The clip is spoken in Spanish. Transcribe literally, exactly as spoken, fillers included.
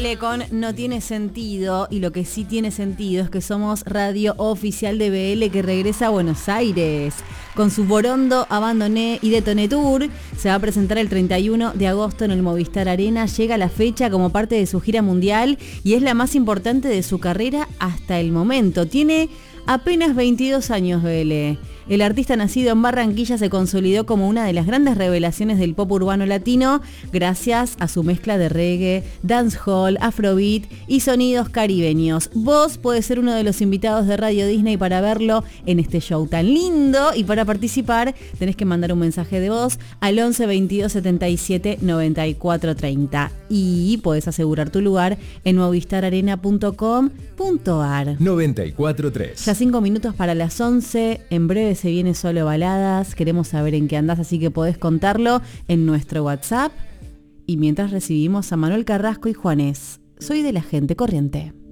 B L con No Tiene Sentido, y lo que sí tiene sentido es que somos radio oficial de B L que regresa a Buenos Aires. Con su Borondo, Abandoné y Detoné Tour, se va a presentar el treinta y uno de agosto en el Movistar Arena. Llega la fecha como parte de su gira mundial y es la más importante de su carrera hasta el momento. Tiene apenas veintidós años B L. El artista nacido en Barranquilla se consolidó como una de las grandes revelaciones del pop urbano latino gracias a su mezcla de reggae, dancehall, afrobeat y sonidos caribeños. Vos podés ser uno de los invitados de Radio Disney para verlo en este show tan lindo, y para participar tenés que mandar un mensaje de voz al once veintidós setenta y siete noventa y cuatro treinta y podés asegurar tu lugar en movistar arena punto com punto ar. noventa y cuatro tres. Ya cinco minutos para las once, en breve se viene Solo Baladas, queremos saber en qué andás, así que podés contarlo en nuestro WhatsApp. Y mientras recibimos a Manuel Carrasco y Juanes, soy de la gente corriente.